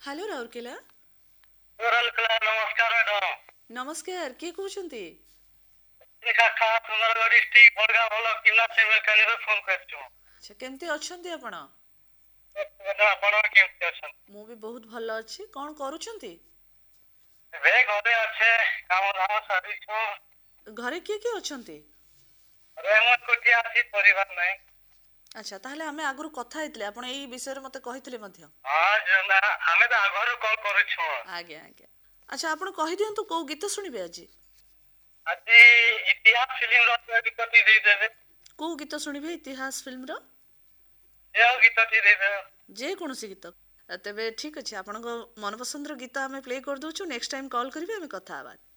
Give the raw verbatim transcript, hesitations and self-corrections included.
Hello Rourkela. Rourkela ନମସ୍କାର madam. नमस्कार, किए कहते? ଲେଖା ଖା ସୁନ୍ଦରଗଡ଼ ଡିଷ୍ଟ୍ରିକ୍ଟ ବଡ଼ଗାଁ ଭଲ କିଲା ସେ ମେକାନିକରୁ ଫୋନ କରିଛୁ। अच्छा, केमती अछंती आपण? ଆପଣ କେମିତି ଅଛନ୍ତି? ମୁଁ ବି ବହୁତ ଭଲ ଅଛି। କଣ କରୁଛନ୍ତି? ଏବେ ଘରେ ଅଛେ, କାମ ଦାମ ସାରିଛୁ। ଘରେ କିଏ କିଏ ଅଛନ୍ତି? ଘରେ ମୁଁ ଏକୁଟିଆ ଅଛି, ପରିବାର ନାହିଁ। अच्छा, ताहले आमे आगुरु कथा हेतले, आपण एई विषय रे मते कहितले मध्य। ହଁ ଜନା ଆମେ ତ ଆଗରୁ କଲ୍ କରୁଛୁ। आज्ञा आज्ञा। अच्छा, आपण कहि दियंतु को गीत सुनिबे आजी? ଆଜି ଇତିହାସ ଫିଲ୍ମର ଗୀତଟି ଦେଇଦେବେ। को गीत सुनिबे इतिहास फिल्म रो? ଯେଉଁ ଗୀତଟି ଦେଇଦେବେ। जे कोनोसी गीत। तेबे ठीक अछि, आपणको मनपसंद रो गीत आमे प्ले कर दोछु। नेक्स्ट टाइम कॉल करिवे, आमे कथा हबा।